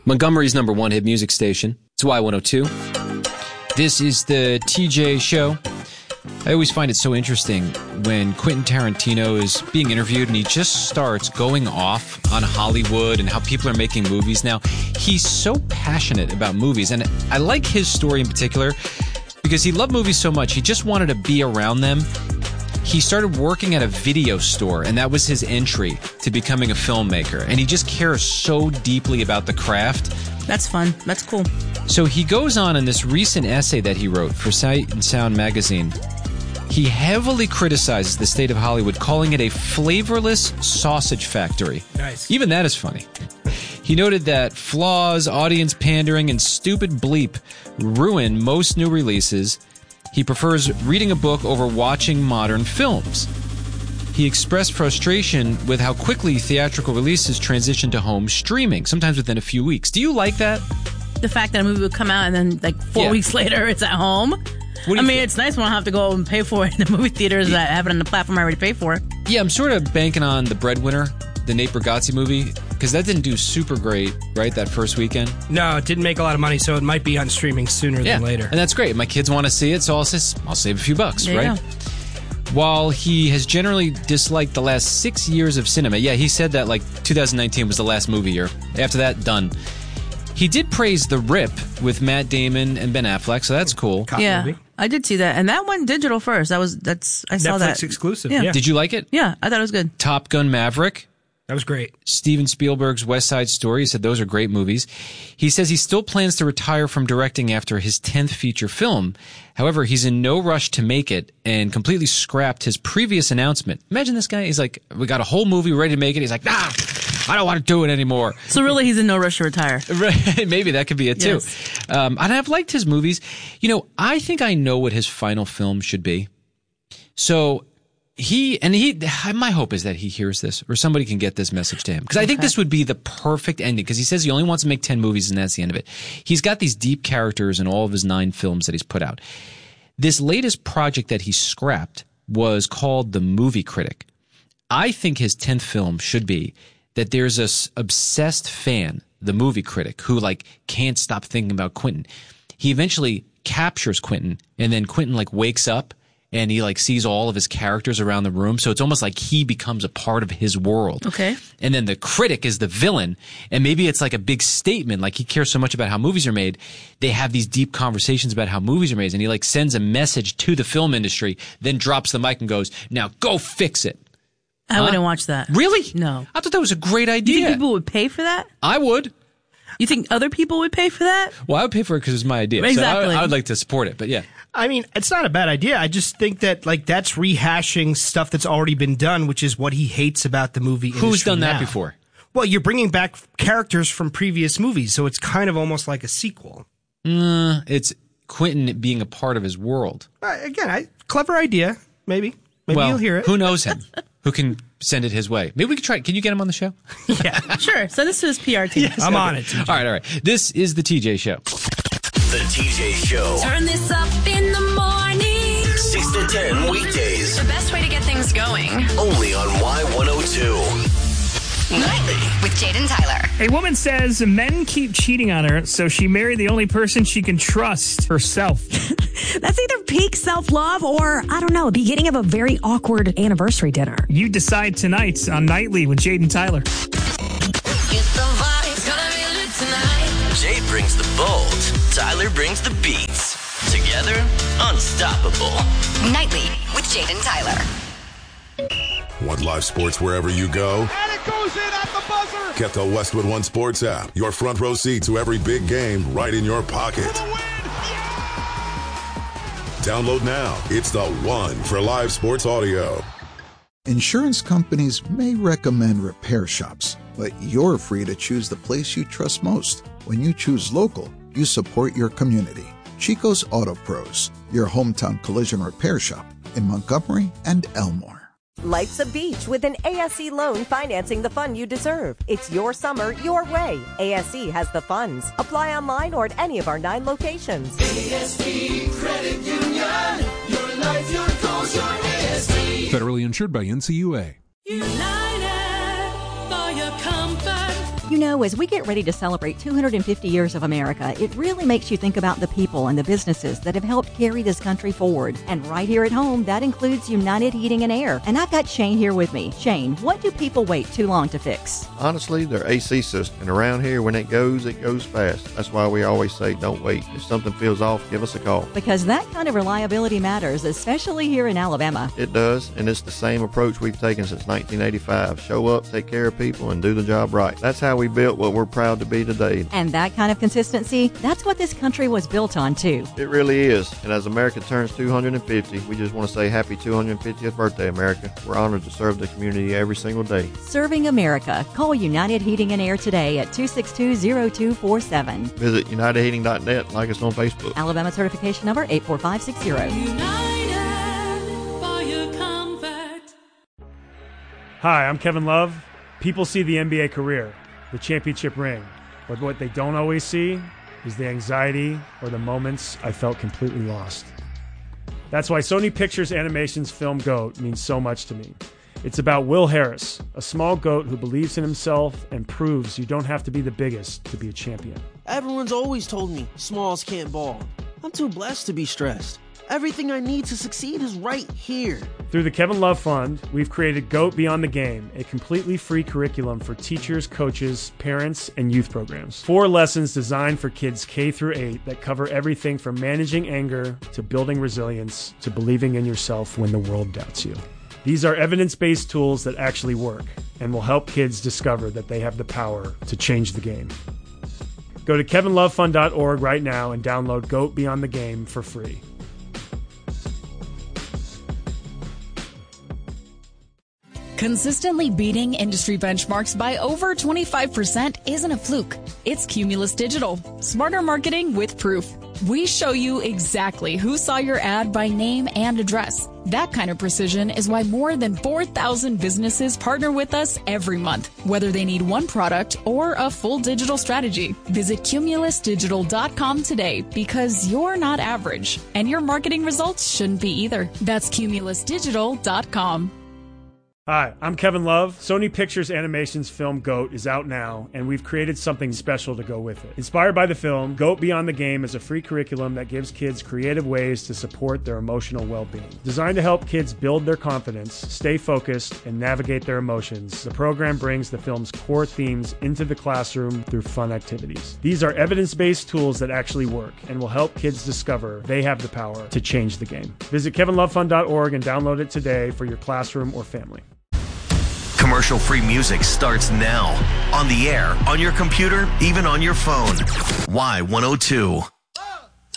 Montgomery's #1 hit music station. It's Y102. This is the TJ Show. I always find it so interesting when Quentin Tarantino is being interviewed and he just starts going off on Hollywood and how people are making movies now. He's so passionate about movies, and I like his story in particular because he loved movies so much. He just wanted to be around them. He started working at a video store, and that was his entry to becoming a filmmaker. And he just cares so deeply about the craft. That's fun. That's cool. So he goes on in this recent essay that he wrote for Sight and Sound magazine. He heavily criticizes the state of Hollywood, calling it a flavorless sausage factory. Nice. Even that is funny. He noted that flaws, audience pandering, and stupid bleep ruin most new releases. He prefers reading a book over watching modern films. He expressed frustration with how quickly theatrical releases transition to home streaming, sometimes within a few weeks. Do you like that? The fact that a movie would come out and then like 4 weeks later it's at home. I mean, it's nice when I don't have to go and pay for it in the movie theaters that have it on the platform I already paid for. Yeah, I'm sort of banking on The Breadwinner, the Nate Bargatze movie, because that didn't do super great, right, that first weekend? No, it didn't make a lot of money, so it might be on streaming sooner than later. And that's great. My kids want to see it, so I'll save a few bucks, there right? While he has generally disliked the last 6 years of cinema, he said that like 2019 was the last movie year. After that, done. He did praise The Rip with Matt Damon and Ben Affleck, so that's cool. Movie. I did see that, and that went digital first. I saw Netflix that. exclusive. Yeah. Did you like it? Yeah, I thought it was good. Top Gun Maverick. That was great. Steven Spielberg's West Side Story. He said those are great movies. He says he still plans to retire from directing after his 10th feature film. However, he's in no rush to make it and completely scrapped his previous announcement. Imagine this guy. He's like, we got a whole movie ready to make it. He's like, I don't want to do it anymore. So really, he's in no rush to retire. Maybe that could be it, too. Yes. And I've liked his movies. You know, I think I know what his final film should be. So my hope is that he hears this or somebody can get this message to him. Because I think this would be the perfect ending. Because he says he only wants to make 10 movies and that's the end of it. He's got these deep characters in all of his 9 films that he's put out. This latest project that he scrapped was called The Movie Critic. I think his 10th film should be that there's this obsessed fan, the movie critic, who like can't stop thinking about Quentin. He eventually captures Quentin, and then Quentin like wakes up and he like sees all of his characters around the room. So it's almost like he becomes a part of his world. Okay. And then the critic is the villain, and maybe it's like a big statement, like he cares so much about how movies are made. They have these deep conversations about how movies are made, and he like sends a message to the film industry, then drops the mic and goes, "Now go fix it." I wouldn't watch that. Really? No. I thought that was a great idea. You think people would pay for that? I would. You think other people would pay for that? Well, I would pay for it because it's my idea. Exactly. So I would like to support it, but yeah. I mean, it's not a bad idea. I just think that like that's rehashing stuff that's already been done, which is what he hates about the movie industry. Who's done that now. before? Well, you're bringing back characters from previous movies, so it's kind of almost like a sequel. It's Quentin being a part of his world. Again, clever idea, maybe. Maybe you'll hear it. Who knows him? Who can send it his way? Maybe we could try. Can you get him on the show? Yeah. Sure. Send this to his PR team. Yes, I'm on it. TJ. All right. This is the TJ Show. The TJ Show. Turn this up in the morning. 6 to 10 weekdays. The best way to get things going. Only on Y102. Nightly with Jaden Tyler. A woman says men keep cheating on her, so she married the only person she can trust, herself. That's either peak self-love or, I don't know, beginning of a very awkward anniversary dinner. You decide tonight on Nightly with Jaden Tyler. Jade brings the bold. Tyler brings the beats. Together, unstoppable. Nightly with Jaden Tyler. Want live sports wherever you go? And it goes in at the buzzer! Get the Westwood One Sports app. Your front row seat to every big game right in your pocket. Download now. It's the one for live sports audio. Insurance companies may recommend repair shops, but you're free to choose the place you trust most. When you choose local, you support your community. Chico's Auto Pros, your hometown collision repair shop in Montgomery and Elmore. Life's a beach with an ASE loan financing the fun you deserve. It's your summer, your way. ASE has the funds. Apply online or at any of our 9 locations. ASE Credit Union. Your life, your goals, your ASE. Federally insured by NCUA. United for your comfort. You know, as we get ready to celebrate 250 years of America, it really makes you think about the people and the businesses that have helped carry this country forward. And right here at home, that includes United Heating and Air. And I've got Shane here with me. Shane, what do people wait too long to fix? Honestly, their AC system. And around here, when it goes fast. That's why we always say don't wait. If something feels off, give us a call. Because that kind of reliability matters, especially here in Alabama. It does, and it's the same approach we've taken since 1985. Show up, take care of people, and do the job right. That's how we built what we're proud to be today. And that kind of consistency, that's what this country was built on, too. It really is. And as America turns 250, we just want to say happy 250th birthday, America. We're honored to serve the community every single day. Serving America. Call United Heating and Air today at 262-0247. Visit UnitedHeating.net. Like us on Facebook. Alabama certification number 84560. Hi, I'm Kevin Love. People see the NBA career, the championship ring, but what they don't always see is the anxiety or the moments I felt completely lost. That's why Sony Pictures Animation's film GOAT means so much to me. It's about Will Harris, a small goat who believes in himself and proves you don't have to be the biggest to be a champion. Everyone's always told me smalls can't ball. I'm too blessed to be stressed. Everything I need to succeed is right here. Through the Kevin Love Fund, we've created GOAT Beyond the Game, a completely free curriculum for teachers, coaches, parents, and youth programs. 4 lessons designed for kids K through 8 that cover everything from managing anger to building resilience to believing in yourself when the world doubts you. These are evidence-based tools that actually work and will help kids discover that they have the power to change the game. Go to kevinlovefund.org right now and download GOAT Beyond the Game for free. Consistently beating industry benchmarks by over 25% isn't a fluke. It's Cumulus Digital. Smarter marketing with proof. We show you exactly who saw your ad by name and address. That kind of precision is why more than 4,000 businesses partner with us every month, whether they need one product or a full digital strategy. Visit cumulusdigital.com today because you're not average, and your marketing results shouldn't be either. That's cumulusdigital.com. Hi, I'm Kevin Love. Sony Pictures Animation's film GOAT is out now, and we've created something special to go with it. Inspired by the film, GOAT Beyond the Game is a free curriculum that gives kids creative ways to support their emotional well-being. Designed to help kids build their confidence, stay focused, and navigate their emotions, the program brings the film's core themes into the classroom through fun activities. These are evidence-based tools that actually work and will help kids discover they have the power to change the game. Visit kevinlovefund.org and download it today for your classroom or family. Commercial-free music starts now. On the air, on your computer, even on your phone. Y102.